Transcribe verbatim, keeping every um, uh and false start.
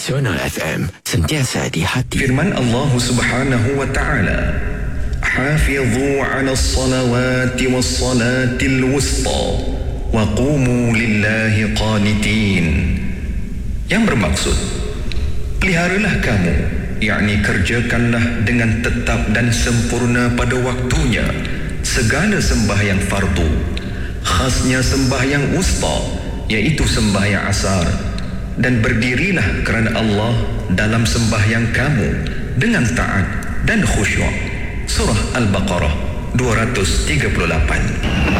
Nasional F M, sentiasa di hati. Firman Allah Subhanahu wa taala, "Hafidhu 'alas salawati was salatil wusta wa qumu lillahi qanitin." Yang bermaksud, peliharalah kamu, yakni kerjakanlah dengan tetap dan sempurna pada waktunya segala sembahyang fardu, khasnya sembahyang wusta, iaitu sembahyang asar, dan berdirilah kerana Allah dalam sembahyang kamu dengan taat dan khusyuk. Surah Al-Baqarah dua ratus tiga puluh lapan.